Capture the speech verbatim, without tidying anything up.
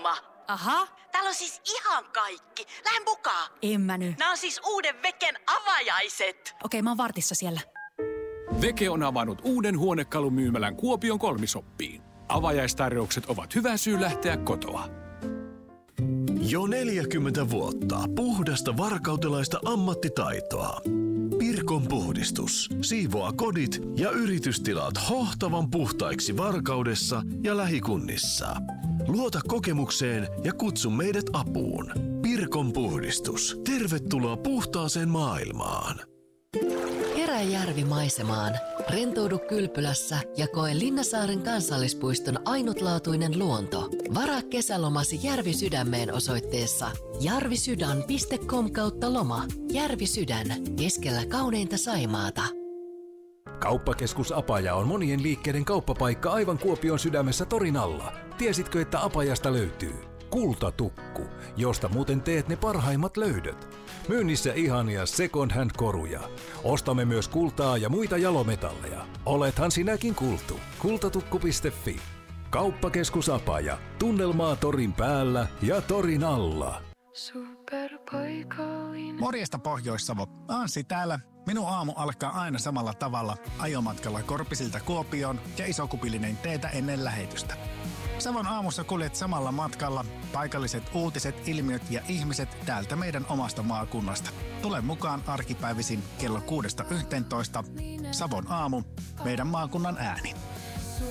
Veke-loma. Aha. Täällä on siis ihan kaikki. Lähde mukaan. En mä nyt. Nämä on siis uuden Veken avajaiset. Okei, mä oon vartissa siellä. Veke on avannut uuden huonekalumyymälän Kuopion Kolmisoppiin. Avajaistarjoukset ovat hyvä syy lähteä kotoa. Jo neljäkymmentä vuotta puhdasta varkautelaista ammattitaitoa. Pirkon puhdistus siivoaa kodit ja yritystilat hohtavan puhtaiksi Varkaudessa ja lähikunnissa. Luota kokemukseen ja kutsu meidät apuun. Pirkon puhdistus. Tervetuloa puhtaaseen maailmaan. Herää järvimaisemaan, rentoudu kylpylässä ja koe Linnasaaren kansallispuiston ainutlaatuinen luonto. Varaa kesälomasi Järvisydämeen osoitteessa jarvisydän piste com kautta loma. Järvisydän, keskellä kauneinta Saimaata. Kauppakeskus Apaja on monien liikkeiden kauppapaikka aivan Kuopion sydämessä torin alla. Tiesitkö, että Apajasta löytyy kultatukku, josta muuten teet ne parhaimmat löydöt? Myynnissä ihania second-hand-koruja. Ostamme myös kultaa ja muita jalometalleja. Olethan sinäkin kultu. kultatukku piste fi. Kauppakeskus Apaja. Tunnelmaa torin päällä ja torin alla. Morjesta Pohjois-Savo. Anssi täällä. Minun aamu alkaa aina samalla tavalla ajomatkalla Korpisilta Kuopioon ja Isokupillinen teetä ennen lähetystä. Savon aamussa kuljet samalla matkalla paikalliset uutiset, ilmiöt ja ihmiset täältä meidän omasta maakunnasta. Tule mukaan arkipäivisin kello kuudesta yhteentoista. Savon aamu, meidän maakunnan ääni.